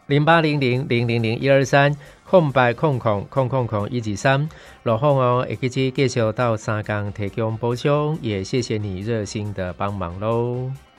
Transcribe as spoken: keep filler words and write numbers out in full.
零八零零零零零一二三空白空空空空空一二三，落风哦，会记继续到三工提供补充，也谢谢你热心的帮忙喽。